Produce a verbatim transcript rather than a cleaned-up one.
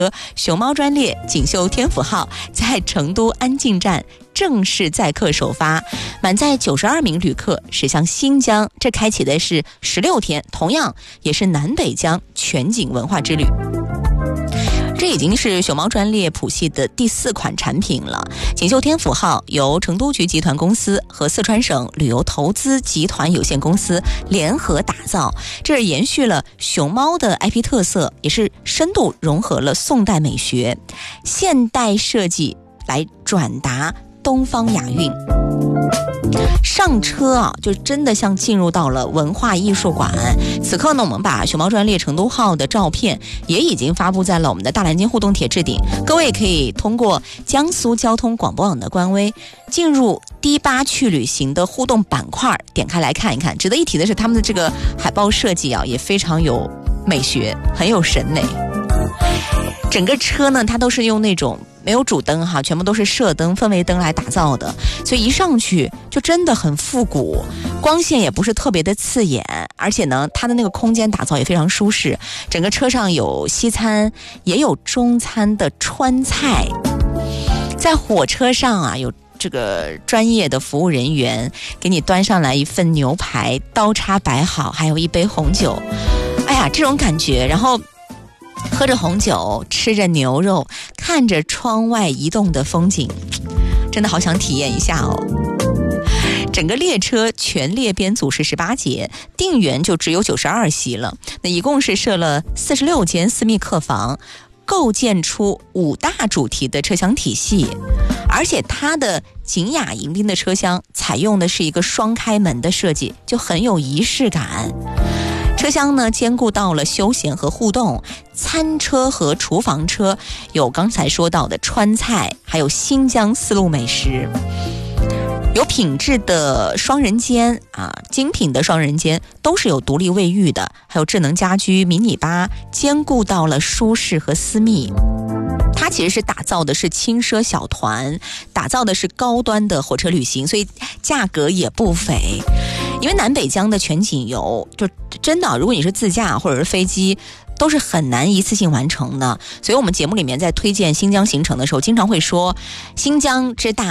熊猫专列锦绣天府号在成都安靖站正式载客首发，满载九十二名旅客驶向新疆，这开启的是十六天，同样也是南北疆全景文化之旅。这已经是熊猫专列谱系的第四款产品了。锦绣天府号由成都局集团公司和四川省旅游投资集团有限公司联合打造，这是延续了熊猫的 I P 特色，也是深度融合了宋代美学、现代设计来转达东方雅韵。上车啊，就真的像进入到了文化艺术馆。此刻呢，我们把熊猫专列成都号的照片也已经发布在了我们的大蓝鲸互动帖置顶，各位可以通过江苏交通广播网的官微进入第八去旅行的互动板块，点开来看一看。值得一提的是，他们的这个海报设计啊，也非常有美学，很有审美。整个车呢，它都是用那种没有主灯哈，全部都是射灯、氛围灯来打造的，所以一上去就真的很复古，光线也不是特别的刺眼，而且呢，它的那个空间打造也非常舒适。整个车上有西餐，也有中餐的川菜。在火车上啊，有这个专业的服务人员给你端上来一份牛排，刀叉摆好，还有一杯红酒。哎呀，这种感觉，然后喝着红酒，吃着牛肉，看着窗外移动的风景，真的好想体验一下哦。整个列车全列编组是十八节，定员就只有九十二席了。那一共是设了四十六间私密客房，构建出五大主题的车厢体系，而且它的景雅迎宾的车厢采用的是一个双开门的设计，就很有仪式感。车厢呢兼顾到了休闲和互动，餐车和厨房车有刚才说到的川菜，还有新疆丝路美食，有品质的双人间啊，精品的双人间都是有独立卫浴的，还有智能家居、迷你吧，兼顾到了舒适和私密。它其实是打造的是轻奢小团，打造的是高端的火车旅行，所以价格也不菲。因为南北疆的全景游就真的，如果你是自驾或者是飞机，都是很难一次性完成的。所以我们节目里面在推荐新疆行程的时候，经常会说新疆之大